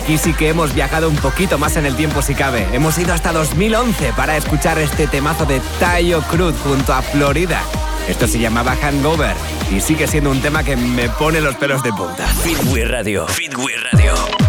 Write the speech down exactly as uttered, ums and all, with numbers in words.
aquí sí que hemos viajado un poquito más en el tiempo si cabe. Hemos ido hasta dos mil once para escuchar este temazo de Taio Cruz junto a Florida. Esto se llamaba Hangover y sigue siendo un tema que me pone los pelos de punta. Fitway Radio. Fitway Radio.